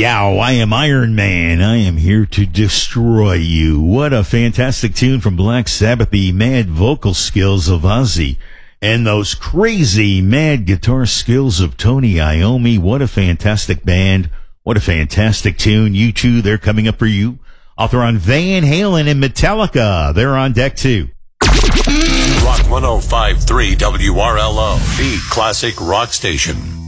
Yow, I am Iron Man. I am here to destroy you. What a fantastic tune from Black Sabbath, the mad vocal skills of Ozzy, and those crazy mad guitar skills of Tony Iommi. What a fantastic band. What a fantastic tune. U2, they're coming up for you. Author on Van Halen and Metallica. They're on deck too. Rock 105.3 WRLO, the classic rock station.